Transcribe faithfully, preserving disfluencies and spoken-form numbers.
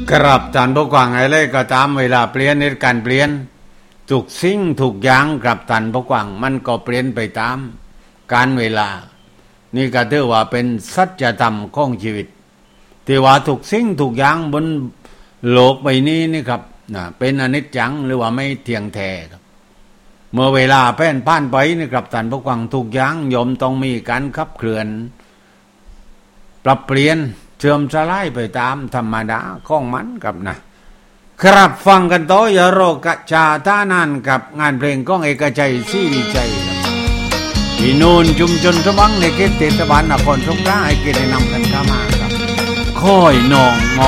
กราบท่านผู้ฟังอะไรก็ตามเวลาเปลี่ยนเหตุการณ์เปลี่ยนทุกสิ่งทุกอย่างกับท่านผู้ฟังมันก็เปลี่ยนไปตามกาลเวลานี่ก็ถือว่าเป็นสัจธรรมของชีวิตที่ว่าทุกสิ่งทุกอย่างบนโลกใบนี้นี่ครับนะเป็นอนิจจังหรือว่าไม่เที่ยงแท้ครับเมื่อเวลาแผ่นผ่านไปนี่ครับท่านผู้ฟังทุกอย่างย่อมต้องมีการขับเคลื่อนปรับเปลี่ยนเชื่อมสลายไปตามธรรมดาของมันครับนะครับฟังกันต่ออย่ารอกะชาท่านานกับงานเพลงของเอกชัยศรีวิชัยที่โน่นชุมชนสว่างในเขตเทศบาลนครสงขลาให้เกียรตินำกันเข้ามาครับค่อยนองงอ